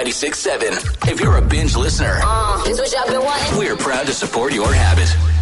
96.7. If you're a binge listener, it's what y'all been wanting. we're proud to support your habit.